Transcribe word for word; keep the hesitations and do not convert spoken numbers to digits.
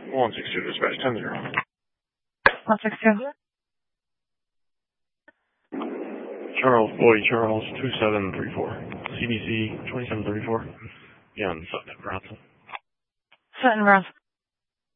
one six two dispatch, ten zero. one six two. Charles, Boy Charles, two seven three four. C B C twenty-seven thirty-four. Yeah, on Sutton, Bronson. Sutton, Bronson.